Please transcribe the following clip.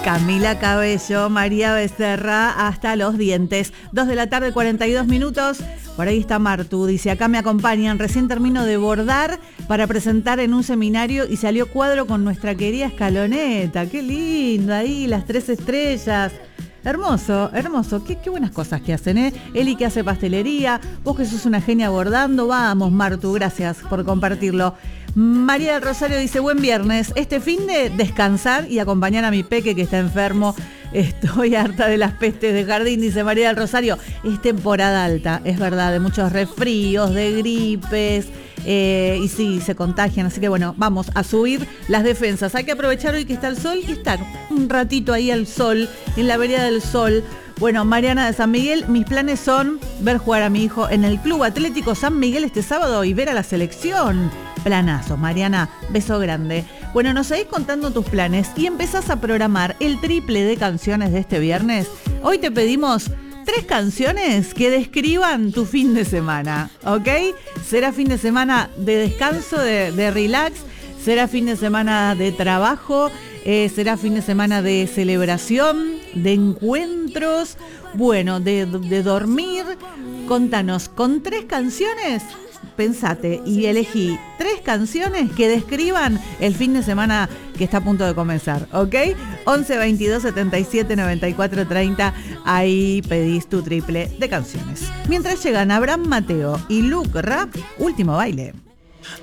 Camila Cabello, María Becerra, hasta los dientes. 2 de la tarde, 42 minutos. Por ahí está Martu, dice, acá me acompañan. Recién termino de bordar para presentar en un seminario y salió cuadro con nuestra querida escaloneta. Qué lindo ahí, las 3 estrellas. Hermoso, hermoso. Qué buenas cosas que hacen, ¿eh? Eli que hace pastelería, vos que sos una genia bordando. Vamos, Martu, gracias por compartirlo. María del Rosario dice, buen viernes. Este fin de descansar y acompañar a mi peque que está enfermo. Estoy harta de las pestes de jardín, dice María del Rosario. Es temporada alta, es verdad, de muchos resfríos, de gripes. Y sí, se contagian, así que bueno, vamos a subir las defensas. Hay que aprovechar hoy que está el sol y estar un ratito ahí al sol, en la vereda del sol. Bueno, Mariana de San Miguel, mis planes son ver jugar a mi hijo en el Club Atlético San Miguel este sábado y ver a la selección. Planazos, Mariana, beso grande. Bueno, nos seguís contando tus planes y empezás a programar el triple de canciones de este viernes. Hoy te pedimos 3 canciones que describan tu fin de semana, ¿ok? Será fin de semana de descanso, de relax, será fin de semana de trabajo, será fin de semana de celebración, de encuentros, bueno, de dormir. Contanos, con 3 canciones, pensate y elegí 3 canciones que describan el fin de semana que está a punto de comenzar, ¿ok? 11 22 77 94 30, ahí pedís tu triple de canciones. Mientras llegan Abraham Mateo y Luke Rap, Último Baile.